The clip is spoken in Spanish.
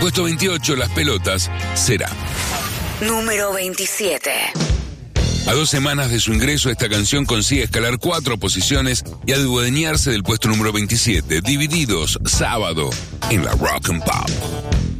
puesto 28, Las Pelotas, Será. Número 27. A 2 semanas de su ingreso, esta canción consigue escalar 4 posiciones y adueñarse del puesto número 27, Divididos, Sábado, en la Rock and Pop.